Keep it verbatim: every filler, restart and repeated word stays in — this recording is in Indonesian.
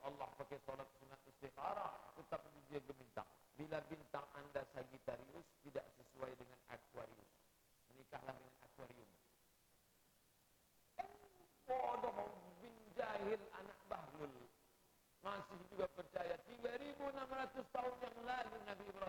Allah pakai solat sunat istikharah, tetap dia gemintang. Bila bintang anda Sagittarius tidak sesuai dengan Aquarius, menikahlah dengan Aquarium. Bodoh bin jahil anak bahlul, masih juga percaya tiga ribu enam ratus tahun yang lalu Nabi Ibrahim